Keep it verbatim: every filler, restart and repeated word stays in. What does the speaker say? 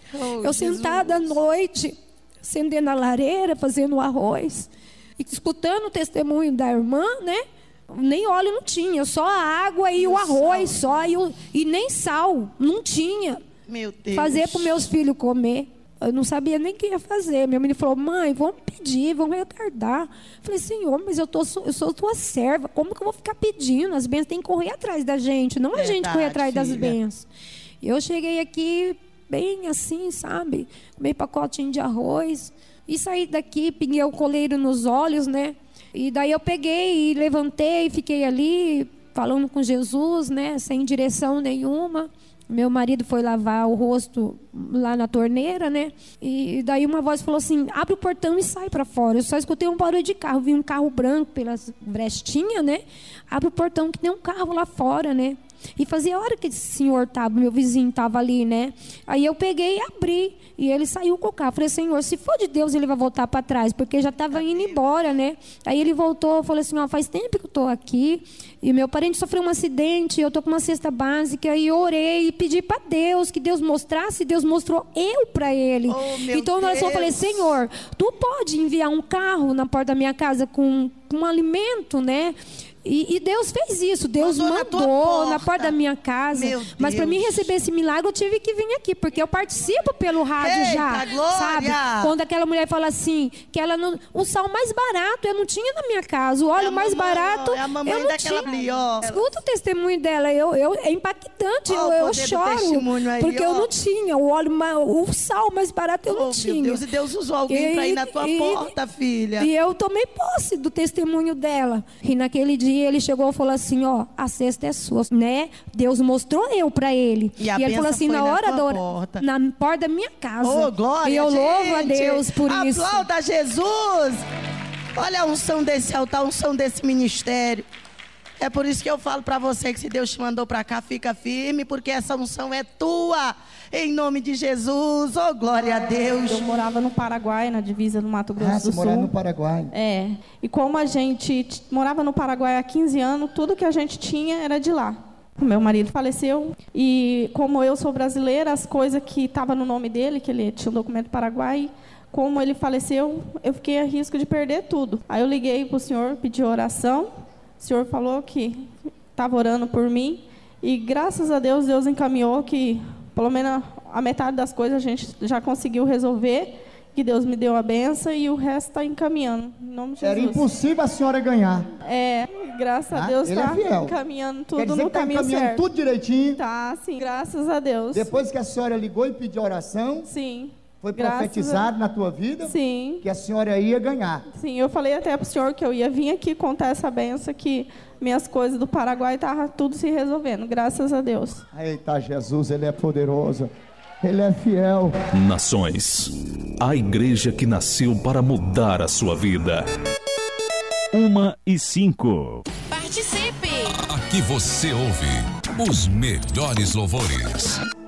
Oh, eu Jesus. Sentada à noite, acendendo a lareira, fazendo arroz, e escutando o testemunho da irmã, né? Nem óleo não tinha, só a água e, e o, o arroz, sal. só, e, o, e nem sal, não tinha. Meu Deus. Fazer para os meus filhos comer. Eu não sabia nem o que ia fazer. Meu menino falou, mãe, vamos pedir, vamos retardar. Eu falei, Senhor, mas eu, tô, eu sou tua serva, como que eu vou ficar pedindo? As bênçãos têm que correr atrás da gente, não a Verdade, gente correr atrás filha. das bênçãos. Eu cheguei aqui bem assim, sabe? Meio pacotinho de arroz. E saí daqui, pinguei o coleiro nos olhos, né? E daí eu peguei e levantei, fiquei ali falando com Jesus, né? Sem direção nenhuma. Meu marido foi lavar o rosto lá na torneira, né? E daí uma voz falou assim, abre o portão e sai para fora. Eu só escutei um barulho de carro, vi um carro branco pelas brestinhas, né? Abre o portão que tem um carro lá fora, né? E fazia hora que esse senhor estava, meu vizinho estava ali, né? Aí eu peguei e abri. E ele saiu com o carro. Falei, Senhor, se for de Deus, ele vai voltar para trás, porque já estava indo embora, né? Aí ele voltou, falou assim, ó, faz tempo que eu estou aqui, e meu parente sofreu um acidente, eu estou com uma cesta básica, e eu orei e pedi para Deus, que Deus mostrasse, e Deus mostrou eu para ele. Oh, então, nós eu falei, Senhor, tu pode enviar um carro na porta da minha casa com, com alimento, né? E, e Deus fez isso, Deus mandou, mandou na, porta. na porta da minha casa. Mas para mim receber esse milagre, eu tive que vir aqui, porque eu participo pelo rádio. Eita, já, glória. Sabe? Quando aquela mulher fala assim, que ela não, o sal mais barato eu não tinha na minha casa, o óleo é mais mamãe, barato é a mamãe eu não tinha. Blió. Escuta o testemunho dela, eu, eu, é impactante, oh, eu, eu choro, aí, porque ó. eu não tinha, o óleo, o sal mais barato eu oh, não tinha. Deus, e Deus usou alguém para ir na tua e, porta, filha. E eu tomei posse do testemunho dela, e naquele dia E ele chegou e falou assim, ó, a cesta é sua, né? Deus mostrou eu para ele. E, a e ele falou assim, na hora da porta. na porta da minha casa. Oh, glória, e eu gente. louvo a Deus por Aplauda isso. Aplauda Jesus. Olha a unção desse altar, a unção desse ministério. É por isso que eu falo para você que se Deus te mandou para cá, fica firme, porque essa unção é tua. Em nome de Jesus, oh glória a Deus. Eu morava no Paraguai, na divisa do Mato Grosso ah, do Sul. você morava no Paraguai. É, e como a gente t- morava no Paraguai há quinze anos, tudo que a gente tinha era de lá. O meu marido faleceu e como eu sou brasileira, as coisas que estavam no nome dele, que ele tinha um documento paraguai, como ele faleceu, eu fiquei a risco de perder tudo. Aí eu liguei para o senhor, pedi oração, o senhor falou que estava orando por mim e graças a Deus, Deus encaminhou que pelo menos a metade das coisas a gente já conseguiu resolver, que Deus me deu a benção e o resto está encaminhando. Em nome de Jesus. Era impossível a senhora ganhar. É, graças ah, a Deus está é encaminhando tudo. Quer dizer no que caminho tá encaminhando certo. Tudo direitinho. Tá, sim, graças a Deus. Depois que a senhora ligou e pediu oração, sim. Foi profetizado a... na tua vida? Sim. Que a senhora ia ganhar. Sim, eu falei até para o senhor que eu ia vir aqui contar essa benção, que minhas coisas do Paraguai estavam tudo se resolvendo, graças a Deus. Eita, Jesus, Ele é poderoso. Ele é fiel. Nações, a igreja que nasceu para mudar a sua vida. Uma e cinco. Participe! Aqui você ouve os melhores louvores.